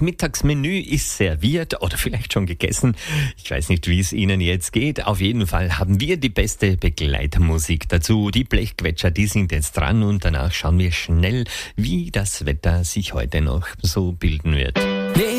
Das Mittagsmenü ist serviert oder vielleicht schon gegessen. Ich weiß nicht, wie es Ihnen jetzt geht. Auf jeden Fall haben wir die beste Begleitermusik dazu. Die Blechquetscher, die sind jetzt dran und danach schauen wir schnell, wie das Wetter sich heute noch so bilden wird.